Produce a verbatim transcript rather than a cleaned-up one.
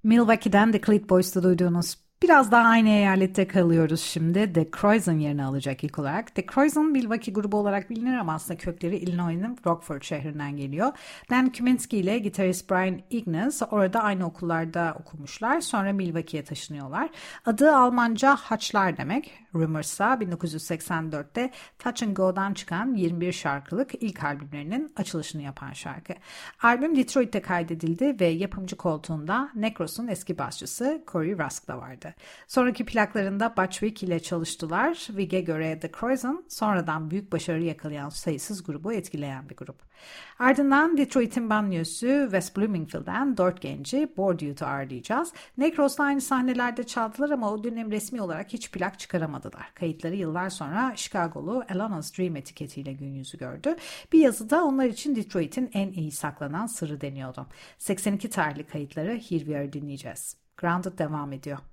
Milwaukee'den The Cleat Boys'ta duyduğunuz biraz daha aynı eyalette kalıyoruz şimdi. The Croissant yerini alacak ilk olarak. The Croissant Milwaukee grubu olarak bilinir ama aslında kökleri Illinois'ın Rockford şehrinden geliyor. Dan Kuminski ile gitarist Brian Ignaz orada aynı okullarda okumuşlar. Sonra Milwaukee'ye taşınıyorlar. Adı Almanca haçlar demek. Rumors'a bin dokuz yüz seksen dörtte Touch and Go'dan çıkan yirmi bir şarkılık ilk albümlerinin açılışını yapan şarkı. Albüm Detroit'te kaydedildi ve yapımcı koltuğunda Necros'un eski basçısı Corey Rusk da vardı. Sonraki plaklarında Butch Vig ile çalıştılar. Vig'e göre The Croissant sonradan büyük başarı yakalayan sayısız grubu etkileyen bir grup. Ardından Detroit'in banliyösü West Bloomingfield'den dört genci Bored Youth'u ağırlayacağız. Necros'la aynı sahnelerde çaldılar ama o dönem resmi olarak hiç plak çıkaramadılar. Kayıtları yıllar sonra Chicago'lu Alana's Dream etiketiyle gün yüzü gördü. Bir yazıda onlar için Detroit'in en iyi saklanan sırrı deniyordu. seksen iki tarihli kayıtları Here We Are dinleyeceğiz. Grounded devam ediyor.